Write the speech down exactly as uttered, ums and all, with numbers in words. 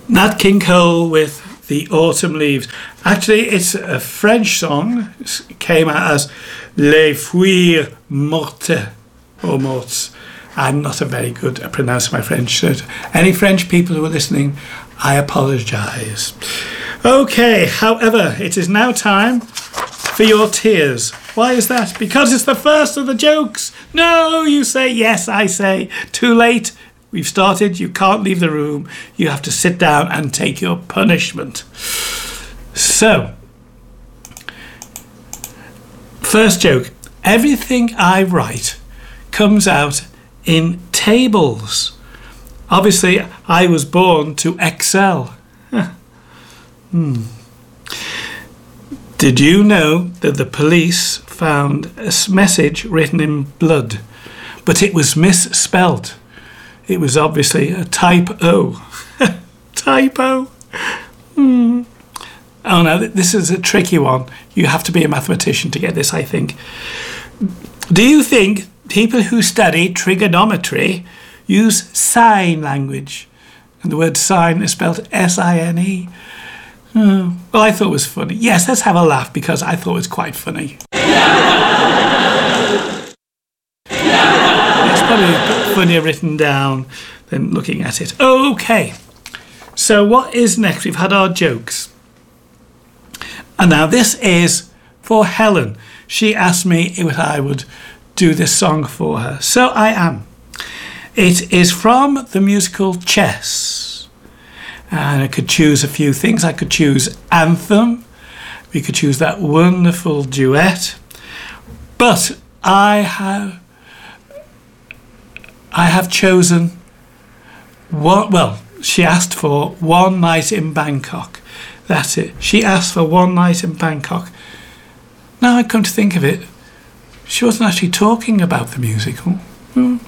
Nat King Cole with The Autumn Leaves. Actually, it's a French song. It came out as Les Fuir Mortes or Morts. I'm not a very good at pronouncing my French. So any French people who are listening, I apologise. Okay, however, it is now time for your tears. Why is that? Because it's the first of the jokes. No, you say. Yes, I say. Too late. We've started. You can't leave the room. You have to sit down and take your punishment. So, first joke. Everything I write comes out in tables. Obviously, I was born to excel. hmm. Did you know that the police found a message written in blood, but it was misspelt? It was obviously a typo. Typo. Hmm. Oh no, this is a tricky one. You have to be a mathematician to get this, I think. Do you think people who study trigonometry use sign language? And the word sign is spelled S I N E. Oh, well, I thought it was funny. Yes, let's have a laugh because I thought it was quite funny. It's probably a bit funnier written down than looking at it. Okay, so what is next? We've had our jokes. And now this is for Helen. She asked me if I would do this song for her. So I am. It is from the musical Chess. And I could choose a few things. I could choose Anthem. We could choose that wonderful duet. But I have I have chosen one, well, she asked for One Night in Bangkok. That's it. She asked for One Night in Bangkok. Now I come to think of it, she wasn't actually talking about the musical. Hmm.